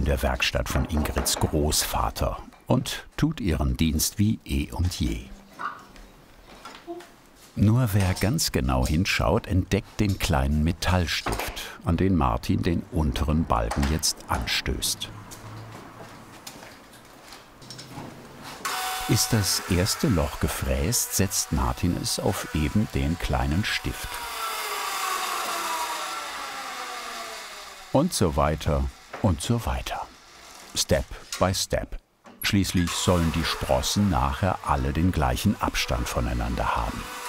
der Werkstatt von Ingrids Großvater und tut ihren Dienst wie eh und je. Nur wer ganz genau hinschaut, entdeckt den kleinen Metallstift, an den Martin den unteren Balken jetzt anstößt. Ist das erste Loch gefräst, setzt Martin es auf eben den kleinen Stift. Und so weiter und so weiter. Step by Step. Schließlich sollen die Sprossen nachher alle den gleichen Abstand voneinander haben.